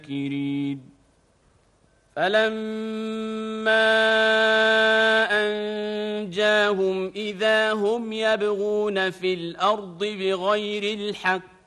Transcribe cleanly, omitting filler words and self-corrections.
فلما أنجاهم إذا هم يبغون في الأرض بغير الحق